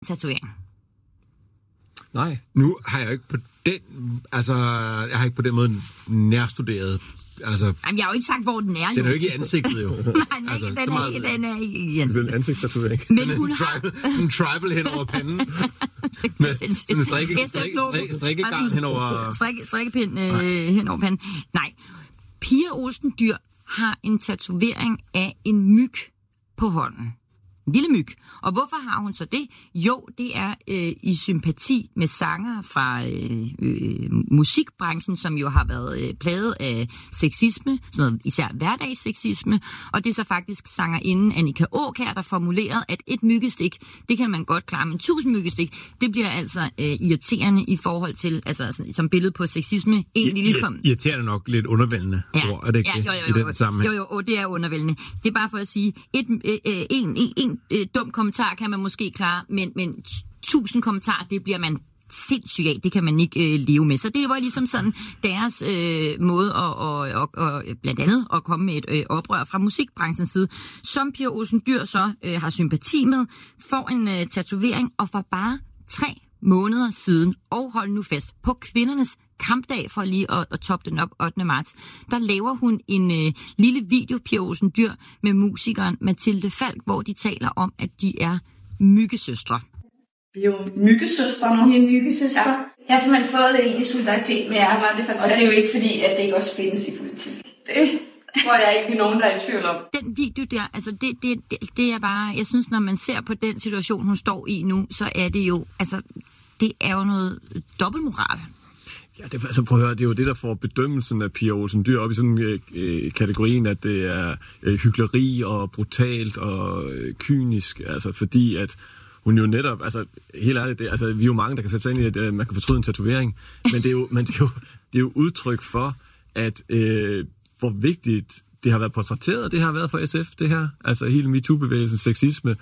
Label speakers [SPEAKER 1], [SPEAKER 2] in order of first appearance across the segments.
[SPEAKER 1] tatovering?
[SPEAKER 2] Nej, nu har jeg ikke på den måde nærstuderet. Altså,
[SPEAKER 1] jamen, jeg har jo ikke sagt, hvor den er.
[SPEAKER 2] Den er jo ikke i ansigtet, jo.
[SPEAKER 1] Nej, den er ikke i ansigtet.
[SPEAKER 2] Det er en ansigtstatovering.
[SPEAKER 1] Men hun har...
[SPEAKER 2] En tribal hen over panden. Med sådan en strikkegarn hen over...
[SPEAKER 1] Strikkepind hen over panden. Nej, Pia Olsen Dyhr har en tatovering af en myg på hånden. En lille myg. Og hvorfor har hun så det? Jo, det er i sympati med sanger fra musikbranchen, som jo har været plaget af sexisme, sådan noget, især hverdagssexisme. Og det er så faktisk sangerinden Annika Aakjær, der formulerede, at et myggestik, det kan man godt klare, men 1000 myggestik, det bliver altså irriterende i forhold til, altså som billede på sexisme.
[SPEAKER 2] Irriterende nok lidt undervældende ord, er det ikke
[SPEAKER 1] jo,
[SPEAKER 2] i den sammenhæng?
[SPEAKER 1] Jo, det er undervældende. Det er bare for at sige, en dum kommentar kan man måske klare, men 1000 kommentarer, det bliver man sindssygt af. Det kan man ikke leve med. Så det var ligesom sådan deres måde at blandt andet at komme med et oprør fra musikbranchens side, som Pia Olsen Dyhr så har sympati med, får en tatovering, og for bare 3 måneder siden, og hold nu fast, på kvindernes kampdag, for lige at toppe den op 8. marts, der laver hun en lille video, Pia Olsen Dyhr, med musikeren Mathilde Falk, hvor de taler om, at de er myggesøstre.
[SPEAKER 3] Vi er jo myggesøstre nu.
[SPEAKER 4] Vi er myggesøstre.
[SPEAKER 3] Ja.
[SPEAKER 4] Jeg har simpelthen fået det i solidaritet med jer.
[SPEAKER 3] Ja, det er fantastisk.
[SPEAKER 4] Og det er jo ikke fordi, at det ikke også findes i politik.
[SPEAKER 3] Det tror jeg ikke nogen, der er i tvivl om.
[SPEAKER 1] Den video der, altså det er bare, jeg synes, når man ser på den situation, hun står i nu, så er det jo, altså, det er jo noget dobbeltmoral.
[SPEAKER 2] Ja, altså prøv at høre, det er jo det, der får bedømmelsen af Pia Olsen Dyhr op i sådan kategorien, at det er hykleri og brutalt og kynisk, altså fordi at hun jo netop, altså helt ærligt, vi er jo mange, der kan sætte sig ind i, at man kan fortryde en tatovering, men det er jo udtryk for, at hvor vigtigt det har været portrætteret, det har været for SF, det her, altså hele MeToo-bevægelsen, sexisme,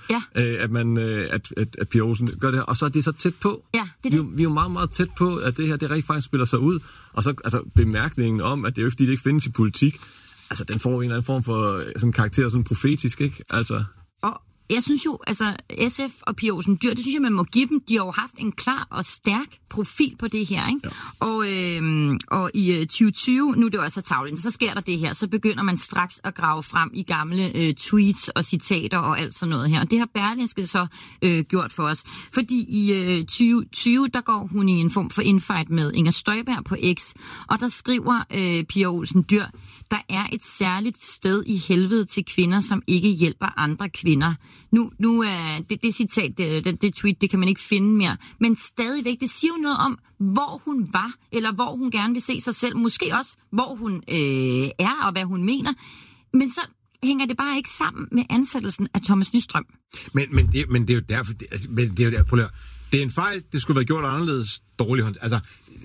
[SPEAKER 2] at Pia Olsen gør det her, og så er det så tæt på.
[SPEAKER 1] Ja, det er det.
[SPEAKER 2] Vi er jo meget, meget tæt på, at det her, det rigtig faktisk spiller sig ud, og så altså bemærkningen om, at det er jo fordi, det ikke findes i politik, altså den får en eller anden form for sådan karakter, sådan profetisk, ikke? Altså...
[SPEAKER 1] Og jeg synes jo, altså SF og Pia Olsen Dyhr, det synes jeg, man må give dem. De har jo haft en klar og stærk profil på det her, ikke? Ja. Og i 2020, nu er det jo altså tavlen, så sker der det her, så begynder man straks at grave frem i gamle tweets og citater og alt sådan noget her. Og det har Berlingske så gjort for os. Fordi i 2020, der går hun i en form for infight med Inger Støjberg på X, og der skriver Pia Olsen Dyhr, der er et særligt sted i helvede til kvinder, som ikke hjælper andre kvinder. Nu er det citat, det tweet, det kan man ikke finde mere. Men stadigvæk, det siger jo noget om, hvor hun var, eller hvor hun gerne vil se sig selv. Måske også, hvor hun er, og hvad hun mener. Men så hænger det bare ikke sammen med ansættelsen af Thomas Nystrøm.
[SPEAKER 2] Men det er jo derfor... Det er en fejl, det skulle være gjort anderledes dårligt. Altså...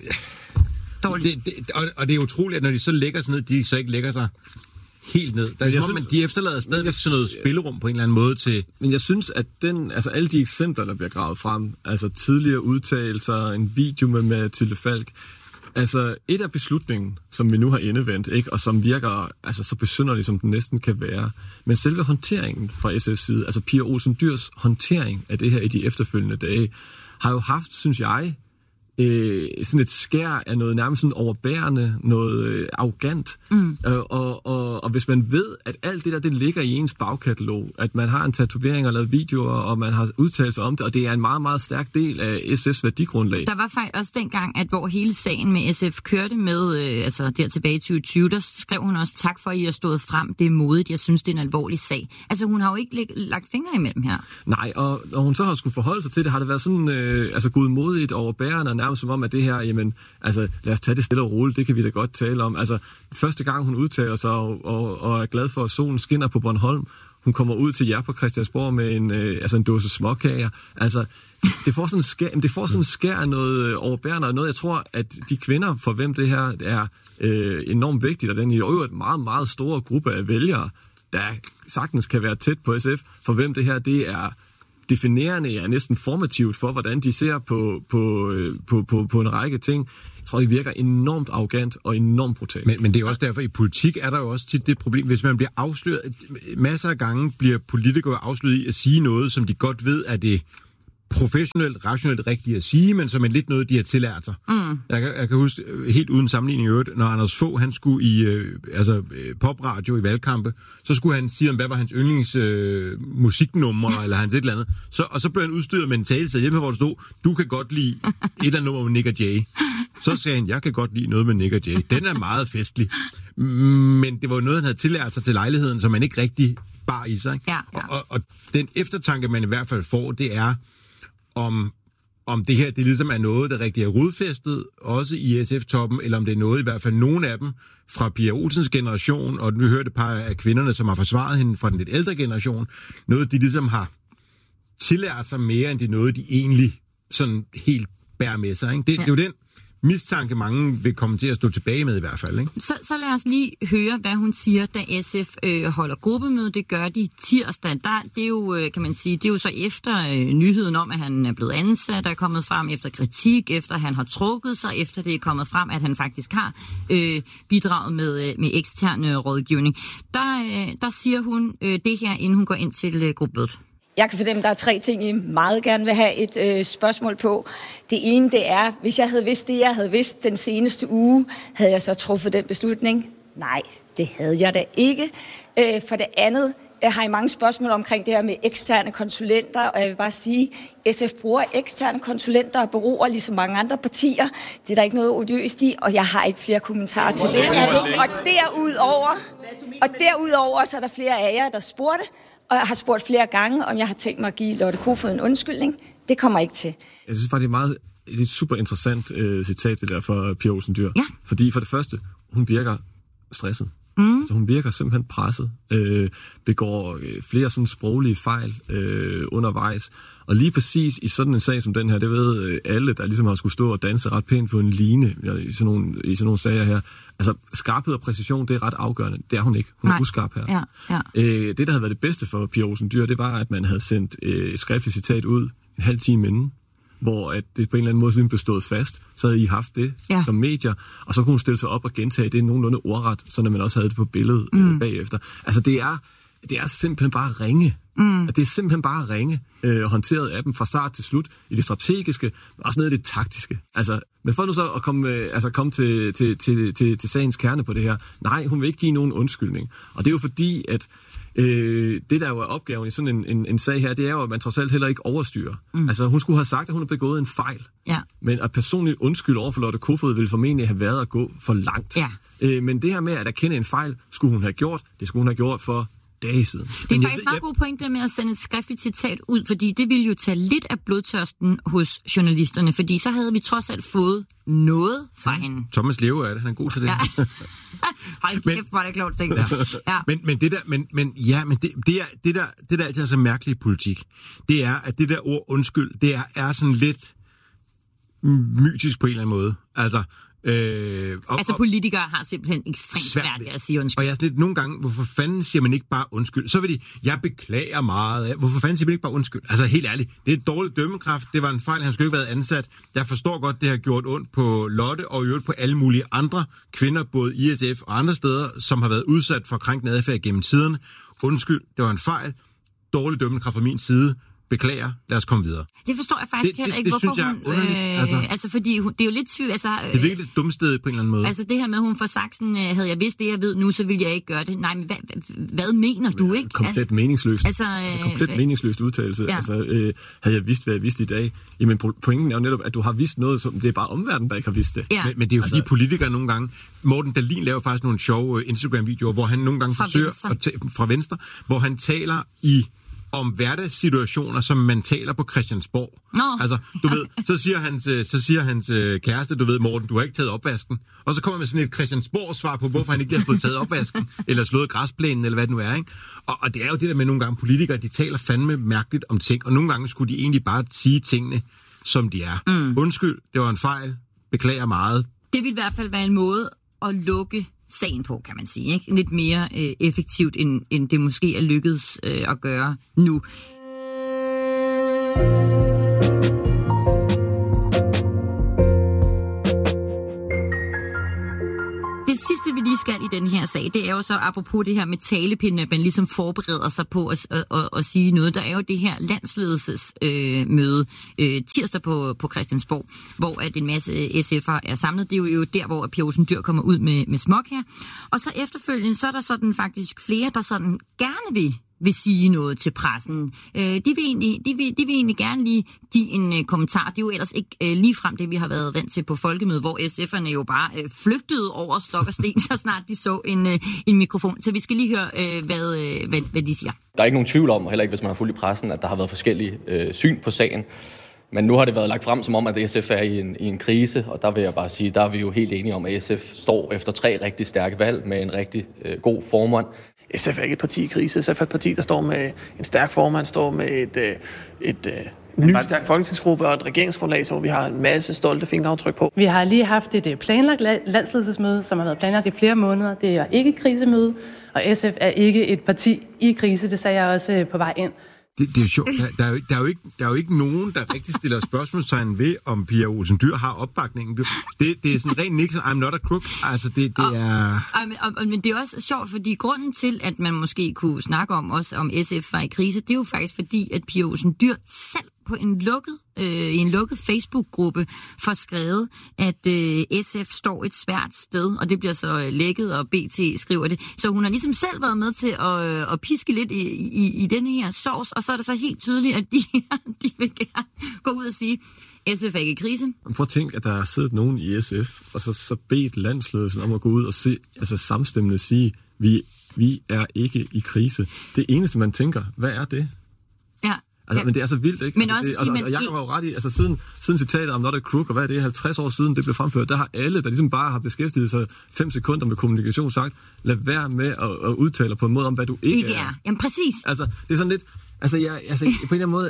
[SPEAKER 2] Og det er utroligt, at når de så lægger sig ned, de så ikke lægger sig helt ned. De efterlader stadig sådan noget spillerum på en eller anden måde til...
[SPEAKER 5] Men jeg synes, at alle de eksempler, der bliver gravet frem, altså tidligere udtalelser, en video med Mathilde Falk, altså et af beslutningen, som vi nu har endevendt, ikke, og som virker altså så besynderligt, som den næsten kan være, men selve håndteringen fra SF's side, altså Pia Olsen Dyhrs håndtering af det her i de efterfølgende dage, har jo haft, synes jeg, sådan et skær af noget nærmest sådan overbærende, noget arrogant. Og hvis man ved, at alt det der, det ligger i ens bagkatalog, at man har en tatovering og lavet videoer, og man har udtalt sig om det, og det er en meget, meget stærk del af SF's værdigrundlag.
[SPEAKER 1] Der var faktisk også dengang, at hvor hele sagen med SF kørte med, altså der tilbage i 2020, der skrev hun også, tak for, at I har stået frem, det er modigt, jeg synes, det er en alvorlig sag. Altså hun har jo ikke lagt fingre imellem her.
[SPEAKER 5] Nej, og når hun så har skulle forholde sig til det, har det været sådan godmodigt overbærende, og nærmest som om, at det her, jamen, altså lad os tage det stille og roligt, det kan vi da godt tale om. Altså første gang hun udtaler sig og er glad for, at solen skinner på Bornholm, hun kommer ud til jer på Christiansborg med en dåse småkager. Altså, det får sådan en skær af noget overbærende, og noget, jeg tror, at de kvinder, for hvem det her er enormt vigtigt, og den i øvrigt meget, meget store gruppe af vælgere, der sagtens kan være tæt på SF, for hvem det her, det er definerende, er næsten formativt for, hvordan de ser på en række ting. Jeg tror, det virker enormt arrogant og enormt brutalt.
[SPEAKER 2] Men det er også derfor, i politik er der jo også tit det problem, hvis man bliver afsløret. Masser af gange bliver politikere afsløret i at sige noget, som de godt ved er det
[SPEAKER 6] professionelt, rationelt rigtigt at sige, men som er lidt noget, de har tillært sig. Jeg kan huske, helt uden sammenligning i øvrigt, når Anders Fogh, han skulle i popradio i valgkampe, så skulle han sige, om hvad var hans yndlings musiknummer, eller hans et eller andet. Så blev han udstyret med en talesæt hjemme, hvor der stod, du kan godt lide et eller andet nummer med Nick og Jay. Så sagde han, jeg kan godt lide noget med Nick og Jay. Den er meget festlig. Men det var noget, han havde tillært sig til lejligheden, som man ikke rigtig bar i sig. Ikke?
[SPEAKER 1] Ja.
[SPEAKER 6] Og den eftertanke, man i hvert fald får, det er, om det her, det ligesom er noget, der rigtig er rodfæstet, også i SF-toppen, eller om det er noget, i hvert fald nogle af dem, fra Pia Olsens generation, og nu hørte et par af kvinderne, som har forsvaret hende fra den lidt ældre generation, noget, de ligesom har tillært sig mere, end det noget, de egentlig sådan helt bærer med sig. Ikke? Det er jo den mistanke, mange vil komme til at stå tilbage med i hvert fald. Ikke?
[SPEAKER 1] Så lad os lige høre, hvad hun siger, da SF holder gruppemøde. Det gør de tirsdag. Det er jo, kan man sige, det er jo så efter nyheden om, at han er blevet ansat, er kommet frem efter kritik, efter han har trukket sig, efter det er kommet frem, at han faktisk har bidraget med ekstern rådgivning. Der siger hun det her, inden hun går ind til gruppemødet.
[SPEAKER 7] Jeg kan fornemme, der er 3 ting, I meget gerne vil have et spørgsmål på. Det ene, det er, hvis jeg havde vidst det, jeg havde vidst den seneste uge, havde jeg så truffet den beslutning? Nej, det havde jeg da ikke. For det andet, jeg har I mange spørgsmål omkring det her med eksterne konsulenter, og jeg vil bare sige, SF bruger eksterne konsulenter og bureauer, ligesom mange andre partier. Det er der ikke noget odiøst i, og jeg har ikke flere kommentarer til det. Og derudover, så er der flere af jer, der spurgte, og jeg har spurgt flere gange, om jeg har tænkt mig at give Lotte Kofod en undskyldning. Det kommer ikke til.
[SPEAKER 2] Jeg synes faktisk, det er et super interessant citat, det der for Pia Olsen Dyhr.
[SPEAKER 1] Ja.
[SPEAKER 2] Fordi for det første, hun virker stresset. Altså, hun virker simpelthen presset, begår flere sådan sproglige fejl undervejs. Og lige præcis i sådan en sag som den her, det ved alle, der ligesom har skulle stå og danse ret pænt på en line i sådan nogle sager her. Altså, skarphed og præcision, det er ret afgørende. Det er hun ikke. Hun er uskarp her.
[SPEAKER 1] Ja.
[SPEAKER 2] Det, der havde været det bedste for Pia Olsen Dyhr, det var, at man havde sendt et skriftligt citat ud en halv time inden, hvor at det på en eller anden måde blev stået fast, så havde I haft det som medier, og så kunne hun stille sig op og gentage det nogenlunde ordret, så man også havde det på billedet bagefter. Altså, det er simpelthen bare ringe. Det er simpelthen bare ringe, håndteret af dem fra start til slut, i det strategiske, men også noget af det taktiske. Altså, men for nu så at komme til sagens kerne på det her, nej, hun vil ikke give nogen undskyldning. Og det er jo fordi, at det, der jo er opgaven i sådan en sag her, det er jo, at man trods alt heller ikke overstyrer. Altså, hun skulle have sagt, at hun har begået en fejl. Ja. Men at personligt undskyld over for Lotte Kofod ville formentlig have været at gå for langt. Ja. Men det her med at erkende en fejl, skulle hun have gjort. Det skulle hun have gjort for dage siden.
[SPEAKER 1] Det er faktisk meget god pointe med at sende et skriftligt citat ud, fordi det ville jo tage lidt af blodtørsten hos journalisterne, fordi så havde vi trods alt fået noget fra hende.
[SPEAKER 6] Thomas lever af det, han er god til det.
[SPEAKER 1] Ja. Hold kæft, hvor er det klogt ting der. Ja.
[SPEAKER 6] Men det der altid er så mærkeligt i politik, det er, at det der ord undskyld, det er sådan lidt mytisk på en eller anden måde. Altså,
[SPEAKER 1] politikere har simpelthen ekstremt svært ved at sige undskyld.
[SPEAKER 6] Og jeg er lidt nogle gange, hvorfor fanden siger man ikke bare undskyld? Så vil de, jeg beklager meget af. Hvorfor fanden siger man ikke bare undskyld? Altså, helt ærligt, det er et dårligt dømmekraft. Det var en fejl, han skulle ikke have været ansat. Jeg forstår godt, det har gjort ondt på Lotte og i øvrigt på alle mulige andre kvinder, både i SF og andre steder, som har været udsat for krænkende adfærd gennem tiderne. Undskyld, det var en fejl. Dårlig dømmekraft fra min side. Beklager, lad os komme videre.
[SPEAKER 1] Det forstår jeg faktisk heller ikke, hvorfor hun... Altså, fordi det er jo lidt tvivl... Altså,
[SPEAKER 6] det er virkelig et dumsted på en eller anden måde.
[SPEAKER 1] Altså, det her med, hun får sagt sådan, havde jeg vidst det, jeg ved nu, så ville jeg ikke gøre det. Nej, men hvad mener du, ikke?
[SPEAKER 2] Komplet meningsløst. Komplet meningsløst udtalelse. Ja. Altså, havde jeg vidst, hvad jeg vidste i dag? Jamen, pointen er jo netop, at du har vidst noget, som det er bare omverdenen, der ikke har vidst det.
[SPEAKER 6] Ja. Men det er jo fordi politikere nogle gange... Morten Dahlin laver faktisk nogle sjove Instagram-videoer, hvor han nogle gange forsøger... Fra Venstre, hvor han taler om hverdagssituationer, som man taler på Christiansborg. Altså, du ved, så siger hans kæreste, du ved, Morten, du har ikke taget opvasken. Og så kommer man sådan et Christiansborg-svar på, hvorfor han ikke har fået taget opvasken, eller slået græsplænen, eller hvad det nu er, ikke? Og det er jo det der med nogle gange politikere, de taler fandme mærkeligt om ting, og nogle gange skulle de egentlig bare sige tingene, som de er. Undskyld, det var en fejl. Beklager meget.
[SPEAKER 1] Det vil i hvert fald være en måde at lukke sagen på, kan man sige. Ikke? Lidt mere effektivt, end det måske er lykkedes at gøre nu. Det sidste, vi lige skal i den her sag, det er jo så apropos det her med talepinde, at man ligesom forbereder sig på at sige noget. Der er jo det her landsledelsesmøde tirsdag på Christiansborg, hvor at en masse SF'ere er samlet. Det er jo der, hvor Pia Olsen Dyhr kommer ud med smok her. Og så efterfølgende, så er der sådan faktisk flere, der sådan gerne vil sige noget til pressen. De vil egentlig gerne lige give en kommentar. Det er jo ellers ikke ligefrem det, vi har været vant til på folkemødet, hvor SF'erne jo bare flygtede over stok og sten, så snart de så en mikrofon. Så vi skal lige høre, hvad de siger.
[SPEAKER 8] Der er ikke nogen tvivl om, heller ikke hvis man har fulgt i pressen, at der har været forskellige syn på sagen. Men nu har det været lagt frem som om, at SF er i en krise, og der vil jeg bare sige, der er vi jo helt enige om, at SF står efter 3 rigtig stærke valg med en rigtig god formand.
[SPEAKER 9] SF er ikke et parti i krise. SF er et parti, der står med en stærk formand, står med en ny stærk folketingsgruppe og et regeringsgrundlag, hvor vi har en masse stolte fingeraftryk på.
[SPEAKER 10] Vi har lige haft et planlagt landsledelsesmøde, som har været planlagt i flere måneder. Det er ikke et krisemøde, og SF er ikke et parti i krise. Det sagde jeg også på vej ind.
[SPEAKER 6] Det er jo sjovt. Der er jo ikke nogen, der rigtig stiller spørgsmålstegn ved, om Pia Olsen Dyhr har opbakningen. Det er sådan rent Nixon, I'm not a crook. Altså, det er...
[SPEAKER 1] Men det er også sjovt, fordi grunden til, at man måske kunne snakke om SF var i krise, det er jo faktisk fordi, at Pia Olsen Dyhr selv på i en lukket Facebook-gruppe får skrevet, at SF står et svært sted, og det bliver så lækket, og BT skriver det. Så hun har ligesom selv været med til at piske lidt i denne her sovs, og så er det så helt tydeligt, at de vil gerne gå ud og sige, SF er ikke i krise.
[SPEAKER 2] Prøv at tænke, at der er siddet nogen i SF, og så bedt landsledelsen om at gå ud og samstemmende sige, vi er ikke i krise. Det eneste, man tænker, hvad er det?
[SPEAKER 1] Ja.
[SPEAKER 2] Altså, men det er så vildt, ikke?
[SPEAKER 1] Men
[SPEAKER 2] altså,
[SPEAKER 1] også
[SPEAKER 2] og Jacob var jo ret i, altså siden citatet om not a crook, og hvad er det, 50 år siden det blev fremført, der har alle, der ligesom bare har beskæftiget sig 5 sekunder med kommunikation, sagt, lad være med at udtale på en måde om, hvad du ikke er.
[SPEAKER 1] Jamen præcis.
[SPEAKER 2] Altså, det er sådan lidt, på en eller anden måde,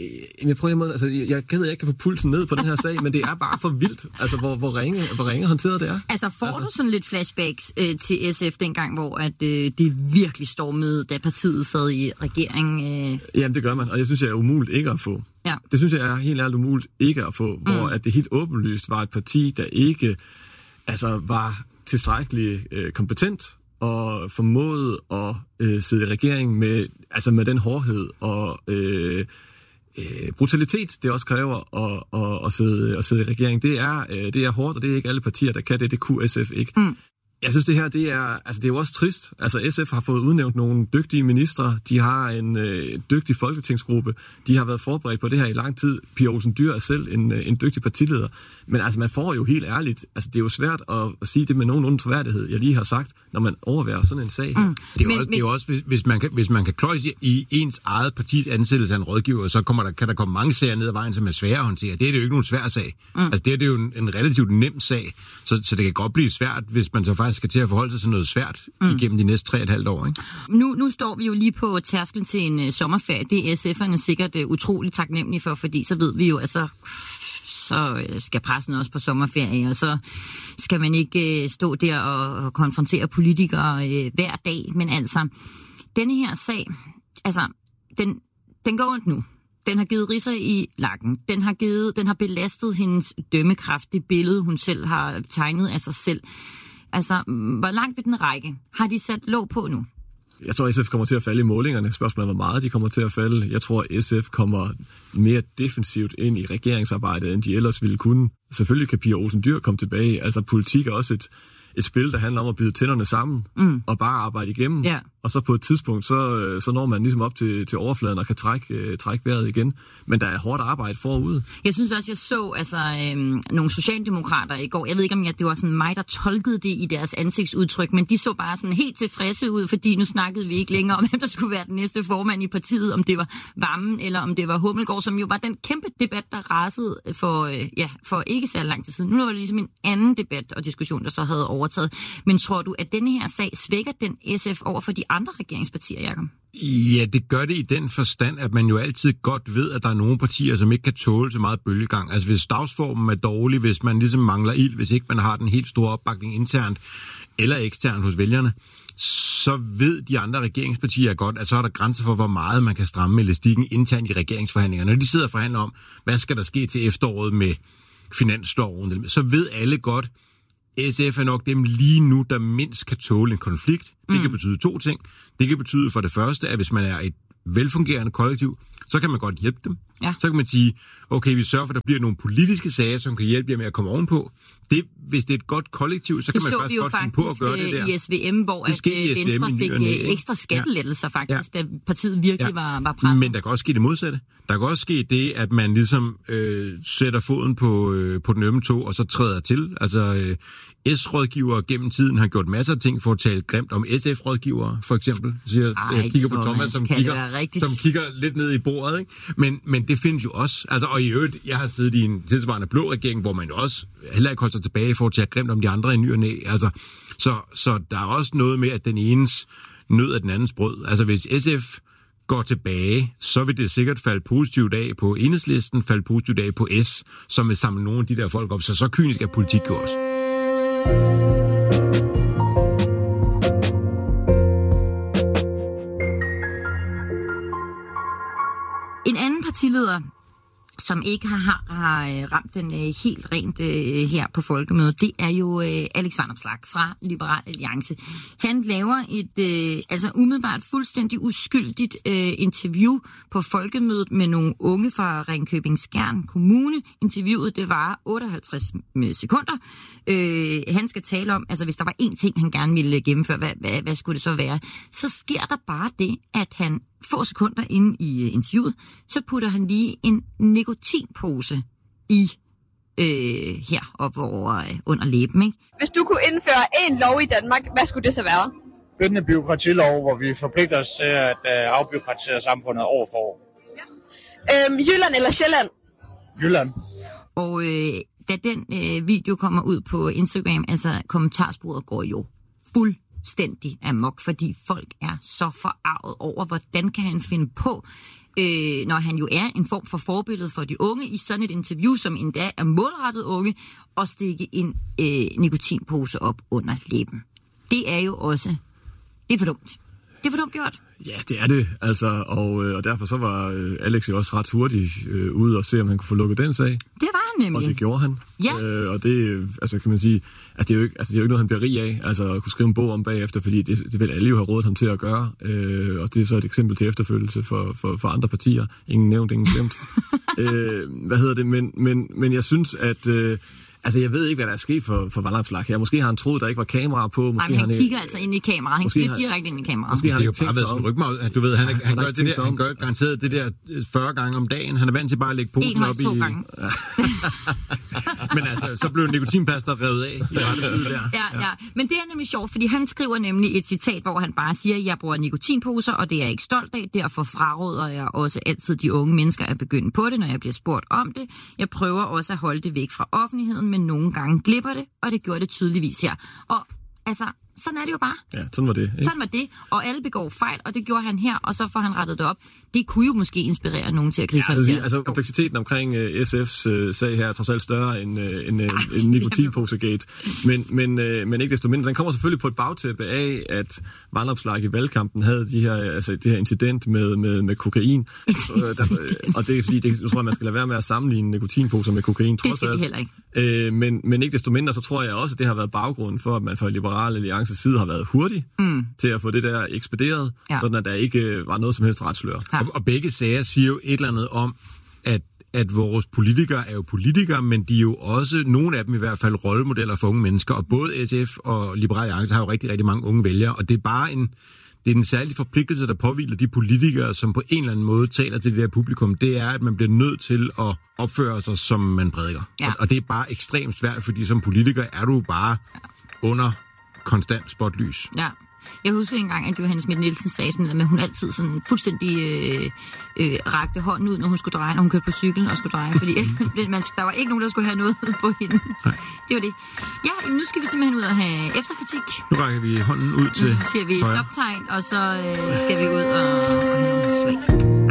[SPEAKER 2] jeg keder, jeg ikke kan få pulsen ned på den her sag, men det er bare for vildt, altså hvor ringe håndteret det er.
[SPEAKER 1] Altså får du sådan lidt flashbacks til SF dengang, hvor at det virkelig stormede, da partiet sad i regeringen?
[SPEAKER 2] Jamen det gør man, og jeg synes, det er umuligt ikke at få.
[SPEAKER 1] Ja.
[SPEAKER 2] Det synes jeg er helt ærligt umuligt ikke at få, hvor at det helt åbenlyst var et parti, der ikke var tilstrækkeligt kompetent, og formåede at sidde i regering med den hårdhed og brutalitet, det også kræver at sidde i regering. Det er hårdt, og det er ikke alle partier, der kan det. Det kunne SF ikke. Jeg synes, det her, det er jo også trist. Altså, SF har fået udnævnt nogle dygtige ministre. De har en dygtig folketingsgruppe. De har været forberedt på det her i lang tid. Pia Olsen Dyhr er selv en dygtig partileder. Men altså, man får jo helt ærligt, altså, det er jo svært at sige det med nogenlunde troværdighed, jeg lige har sagt, når man overværer sådan en sag her.
[SPEAKER 6] Det er jo også, hvis man kan kløjse i ens eget partis ansættelse af en rådgiver, så kan der komme mange sager ned ad vejen, som er svære at håndtere. Det er jo ikke nogen svær sag. Altså, det er jo en relativt nem sag, så det kan godt blive svært, hvis man så faktisk skal til at forholde sig til noget svært igennem de næste 3,5 år, ikke?
[SPEAKER 1] Nu står vi jo lige på tærsklen til en sommerferie. Det er SF'erne sikkert utroligt taknemmelige for, fordi så ved vi jo, at så skal pressen også på sommerferie, og så skal man ikke stå der og konfrontere politikere hver dag. Men altså, denne her sag, altså, den går ondt nu. Den har givet ridser i lakken. Den har belastet hendes dømmekraft, det billede, hun selv har tegnet af sig selv. Altså, hvor langt vil den række? Har de sat låg på nu?
[SPEAKER 2] Jeg tror, SF kommer til at falde i målingerne. Spørgsmålet er, hvor meget de kommer til at falde. Jeg tror, SF kommer mere defensivt ind i regeringsarbejdet, end de ellers ville kunne. Selvfølgelig kan Pia Olsen Dyhr komme tilbage. Altså, politik er også et spil, der handler om at bide tænderne sammen og bare arbejde igennem. Ja. Og så på et tidspunkt, så når man ligesom op til overfladen og kan trække vejret igen. Men der er hårdt arbejde forude.
[SPEAKER 1] Jeg synes også, jeg så nogle socialdemokrater i går. Jeg ved ikke, om det var sådan mig, der tolkede det i deres ansigtsudtryk, men de så bare sådan helt tilfredse ud, fordi nu snakkede vi ikke længere om, hvem der skulle være den næste formand i partiet, om det var Wammen eller om det var Hummelgaard, som jo var den kæmpe debat, der rasede for ikke så lang tid siden. Nu var det ligesom en anden debat og diskussion, der så havde overtaget. Men tror du, at denne her sag svækker den SF over for de andre regeringspartier, Jacob?
[SPEAKER 6] Ja, det gør det i den forstand, at man jo altid godt ved, at der er nogle partier, som ikke kan tåle så meget bølgegang. Altså hvis dagsformen er dårlig, hvis man ligesom mangler ild, hvis ikke man har den helt store opbakning internt eller eksternt hos vælgerne, så ved de andre regeringspartier godt, at så er der grænser for, hvor meget man kan stramme elastikken internt i regeringsforhandlingerne. Når de sidder og forhandler om, hvad skal der ske til efteråret med finansloven, så ved alle godt, SF er nok dem lige nu, der mindst kan tåle en konflikt. Det kan betyde 2 ting. Det kan betyde for det første, at hvis man er et velfungerende kollektiv, så kan man godt hjælpe dem. Ja. Så kan man sige, okay, vi sørger for, at der bliver nogle politiske sager, som kan hjælpe jer med at komme ovenpå. Hvis det er et godt kollektiv, så kan man faktisk godt finde på at gøre det der.
[SPEAKER 1] I SVM, hvor Venstre fik ekstra skattelettelser faktisk, da partiet virkelig var presset.
[SPEAKER 6] Men der kan også ske det modsatte. Der kan også ske det, at man ligesom sætter foden på den ømme tog, og så træder til. Altså, S-rådgivere gennem tiden har gjort masser af ting for at tale grimt om SF-rådgivere, for eksempel. Jeg kigger på Thomas, som kigger lidt ned i bordet, ikke? Men det findes jo også. Altså, og i øvrigt, jeg har siddet i en tilsvarende blå regering, hvor man jo også heller ikke holder sig tilbage for at tale grimt om de andre i ny og næ. Altså, så der er også noget med, at den enes nød af den andens brød. Altså, hvis SF går tilbage, så vil det sikkert falde positivt af på Enhedslisten, falde positivt af på S, som vil samle nogle af de der folk op. Så kynisk er politik jo også.
[SPEAKER 1] En anden partileder, som ikke har ramt den helt rent her på folkemødet, det er jo Alex Vanopslagh fra Liberal Alliance. Han laver et altså umiddelbart fuldstændig uskyldigt interview på folkemødet med nogle unge fra Ringkøbing-Skjern Kommune. Interviewet, det var 58 sekunder. Han skal tale om, altså hvis der var én ting, han gerne ville gennemføre, hvad skulle det så være? Så sker der bare det, at han få sekunder inde i interviewet, så putter han lige en nikotinpose i her op over under læben, ikke?
[SPEAKER 11] Hvis du kunne indføre en lov i Danmark, hvad skulle det så være?
[SPEAKER 12] Bindende bureaukratilov, hvor vi forpligter os til at afbureaukratisere samfundet år for år.
[SPEAKER 11] Ja. Jylland eller Sjælland?
[SPEAKER 12] Jylland.
[SPEAKER 1] Og da den video kommer ud på Instagram, altså kommentarsporet går jo fuldstændig amok, fordi folk er så forarvet over, hvordan kan han finde på, når han jo er en form for forbillede for de unge, i sådan et interview, som endda er målrettet unge, og stikke en nikotinpose op under læben. Det er jo også, det er for dumt. Det er for dumt gjort.
[SPEAKER 5] Ja, det er det, altså, og derfor så var Alex jo også ret hurtigt ude og se, om han kunne få lukket den sag. Det
[SPEAKER 1] var han nemlig.
[SPEAKER 5] Og det gjorde han.
[SPEAKER 1] Ja.
[SPEAKER 5] Og det, altså kan man sige, altså, det er jo ikke noget, han bliver rig af, altså at kunne skrive en bog om bagefter, fordi det vil alle jo have rådet ham til at gøre, og det er så et eksempel til efterfølgelse for andre partier. Ingen nævnt, ingen glemt. Men jeg synes, at altså, jeg ved ikke, hvad der er sket for Vanopslagh her. Måske har han troet, der ikke var kamera på. Måske
[SPEAKER 1] nej, men han kigger altså ind i kameraet. Han kigger direkte ind i kameraet.
[SPEAKER 6] Måske har han ikke tænkt sig om. Du ved, han gør garanteret det der 40 gange om dagen. Han er vant til bare at lægge posen op i... 2 gange. Men altså, så blev nikotinplaster revet af i rette der.
[SPEAKER 1] Ja. Men det er nemlig sjovt, fordi han skriver nemlig et citat, hvor han bare siger, jeg bruger nikotinposer, og det er jeg ikke stolt af. Derfor fraråder jeg også altid de unge mennesker at begynde på det, når jeg bliver spurgt om det. Jeg prøver også at holde det væk fra offentligheden, men nogle gange glipper det, og det gjorde det tydeligvis her. Og altså, sådan er det jo bare.
[SPEAKER 5] Ja, sådan var det. Ikke?
[SPEAKER 1] Sådan var det, og alle begår fejl, og det gjorde han her, og så får han rettet det op. Det kunne jo måske inspirere nogen til at kritisere.
[SPEAKER 5] Ja, altså kompleksiteten omkring SF's sag her er trods alt større end nikotinposegate. Men ikke desto mindre. Den kommer selvfølgelig på et bagtæppe af, at Vanopslagh i valgkampen havde det her incident med kokain. Og det er fordi, jeg tror, man skal lade være med at sammenligne nikotinposer med kokain.
[SPEAKER 1] Det skal vi heller ikke.
[SPEAKER 5] Men ikke desto mindre, så tror jeg også, at det har været baggrunden for, at man fra Liberal Alliances side har været hurtig til at få det der ekspederet, sådan at der ikke var noget som helst retslør.
[SPEAKER 6] Ja. Og begge sager siger jo et eller andet om, at vores politikere er jo politikere, men de er jo også, nogle af dem i hvert fald, rollemodeller for unge mennesker. Og både SF og Liberal Alliance har jo rigtig, rigtig mange unge vælgere, og det er bare en særlig forpligtelse, der påhviler de politikere, som på en eller anden måde taler til det der publikum. Det er, at man bliver nødt til at opføre sig, som man prædiker. Ja. Og det er bare ekstremt svært, fordi som politiker er du bare under konstant spotlys.
[SPEAKER 1] Ja. Jeg husker engang, at Johanne Schmidt-Nielsen sagde sådan, at hun altid sådan fuldstændig rakte hånden ud, når hun skulle dreje, når hun kørte på cyklen og skulle dreje, fordi der var ikke nogen, der skulle have noget på hende. Nej. Det var det. Ja, nu skal vi simpelthen ud og have efterkritik.
[SPEAKER 6] Nu rækker vi hånden ud til
[SPEAKER 1] siger vi stoptegn, og så skal vi ud og have nogle slag.